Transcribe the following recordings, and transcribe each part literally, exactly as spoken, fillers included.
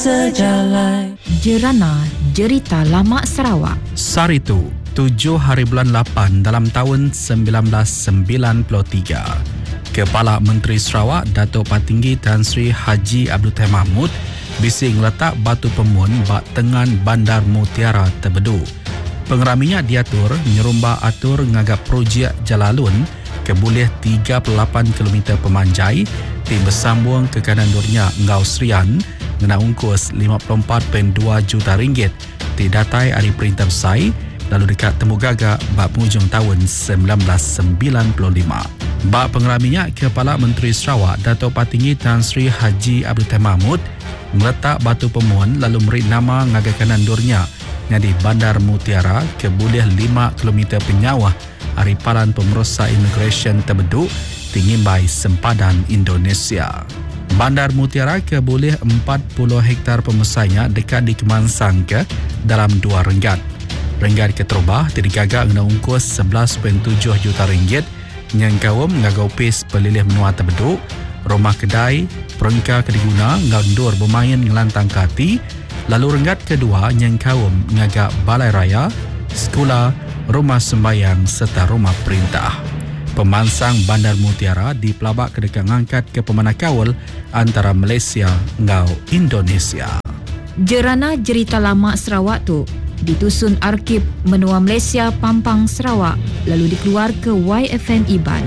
sejalan. Jerana Jerita Lama Sarawak. Saritu, tujuh hari bulan lapan dalam tahun sembilan belas sembilan puluh tiga. Kepala Menteri Sarawak Datuk Patinggi Tan Sri Haji Abdul Tahir Mahmud bising letak batu pemun bak tengan Bandar Mutiara Tebedu. Pengeraminya diatur menyerumba atur ngagap projek Jalalun keboleh tiga puluh lapan kilometer pemanjai tim bersambung ke kanan durnya Ngau Serian guna ungkus lima puluh empat perpuluhan dua juta ringgit di datai hari perintah besai lalu dekat Temugaga bak penghujung tahun sembilan belas sembilan puluh lima. Bak pengeraminya Kepala Menteri Sarawak Datuk Patinggi Tan Sri Haji Abdul Tahir Mahmud meletak batu pemun lalu memberi nama ngagai kanan durnya di Bandar Mutiara keboleh lima kilometer penyawah Haripalan Pemerosa Immigration Tebedu Tingimbai Sempadan Indonesia. Bandar Mutiara keboleh empat puluh hektar pemesainya dekat di Kemansang ke dalam dua renggat. Renggat keterubah digagak guna ungkus sebelas perpuluhan tujuh juta ringgit yang kawam ngagau pes pelilih menua Tebedu, rumah kedai, perengka kediguna ngandur bermain ngelantang kati, lalu renggat kedua yang kawam ngagak balai raya, sekolah, rumah sembayang serta rumah perintah. Pemansang Bandar Mutiara di pelabak kedekat ngangkat ke pemanakawal antara Malaysia ngau Indonesia. Jerana Jerita Lama Sarawak tu ditusun Arkib Menua Malaysia Pampang Sarawak lalu dikeluar ke Y F M Iban.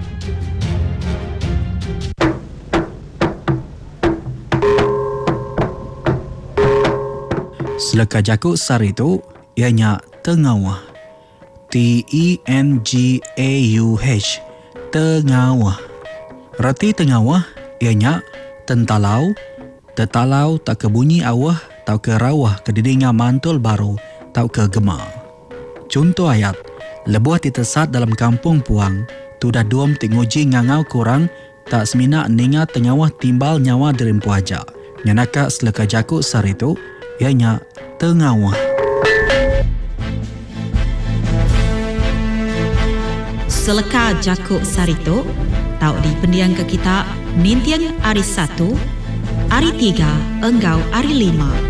Seleka jakuk sari tu ianya Tengawah. T E N G A U H Tengawah. Reti Tengawah ianya tentalau, tetalau tak kebunyi awah tau ke rawah ke didinga mantul baru tau ke gemar. Contoh ayat, lebuh ditesat dalam kampung puang, tu dah duam tinguji ngangau kurang tak semina ninga Tengawah timbal nyawa derimpu aja. Nyanaka seleka jakuk sari tu ianya Tengawah. Seleka jakuk sarito tau di pendiang ke kita nintiang hari satu, hari tiga, enggau hari lima.